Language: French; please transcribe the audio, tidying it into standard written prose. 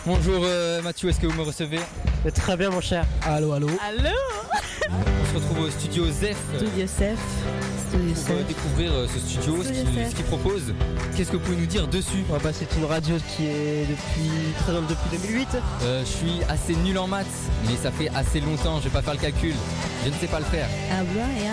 Bonjour Mathieu, est-ce que vous me recevez? Très bien mon cher. Allô. Allô. On se retrouve au studio ZEF Studio Sef. pour découvrir ce studio, ce qu'il propose. Qu'est-ce que vous pouvez nous dire dessus? C'est une radio qui est présente depuis 2008. Je suis assez nul en maths, mais ça fait assez longtemps, je vais pas faire le calcul. Je ne sais pas le faire. Ah bah, et